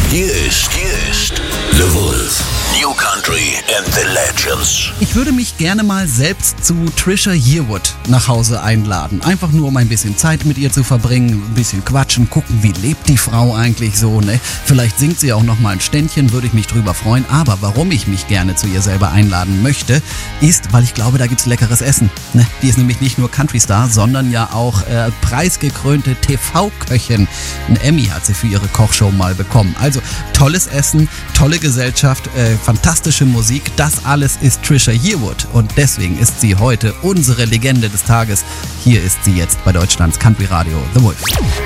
Hier ist The Wolf. New Country and the Legends. Ich würde mich gerne mal selbst zu Trisha Yearwood nach Hause einladen. Einfach nur, um ein bisschen Zeit mit ihr zu verbringen, ein bisschen quatschen, gucken, wie lebt die Frau eigentlich so, ne? Vielleicht singt sie auch noch mal ein Ständchen, würde ich mich drüber freuen. Aber warum ich mich gerne zu ihr selber einladen möchte, ist, weil ich glaube, da gibt's leckeres Essen. Ne? Die ist nämlich nicht nur Country-Star, sondern ja auch preisgekrönte TV-Köchin. Ein Emmy hat sie für ihre Kochshow mal bekommen. Also tolles Essen, tolle Gesellschaft, fantastische Musik, das alles ist Trisha Yearwood und deswegen ist sie heute unsere Legende des Tages. Hier ist sie jetzt bei Deutschlands Country Radio, The Wolf.